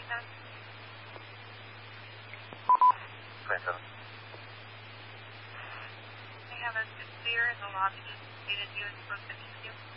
Yes. 27. I have a beer in the lobby. Did you supposed to meet you?